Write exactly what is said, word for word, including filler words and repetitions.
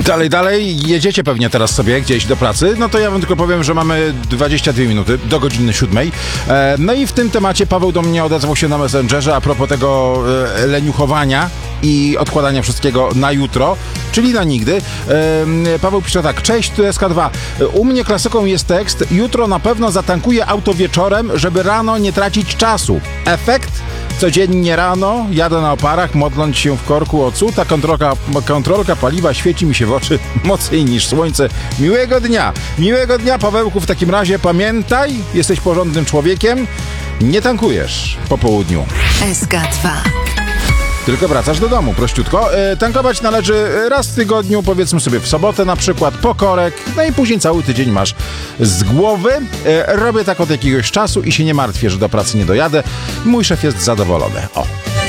Dalej, dalej, jedziecie pewnie teraz sobie gdzieś do pracy, no to ja wam tylko powiem, że mamy dwadzieścia dwie minuty do godziny siódmej. E, no i w tym temacie Paweł do mnie odezwał się na Messengerze a propos tego e, leniuchowania i odkładania wszystkiego na jutro, czyli na nigdy. E, Paweł pisze tak: cześć, tu S K dwa. U mnie klasyką jest tekst: jutro na pewno zatankuję auto wieczorem, żeby rano nie tracić czasu. Efekt? Codziennie rano jadę na oparach, modląc się w korku o cud, a kontrolka, kontrolka paliwa świeci mi się w oczy mocniej niż słońce. Miłego dnia! Miłego dnia, Pawełku, w takim razie pamiętaj, jesteś porządnym człowiekiem, nie tankujesz po południu. S K dwa. Tylko wracasz do domu, prościutko. E, tankować należy raz w tygodniu, powiedzmy sobie w sobotę na przykład, po korek, no i później cały tydzień masz z głowy. E, robię tak od jakiegoś czasu i się nie martwię, że do pracy nie dojadę. Mój szef jest zadowolony. O.